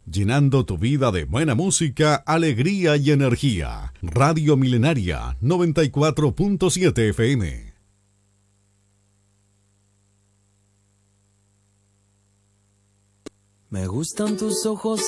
llenando tu vida de buena música, alegría y energía. Radio Milenaria 94.7 FM. Me gustan tus ojos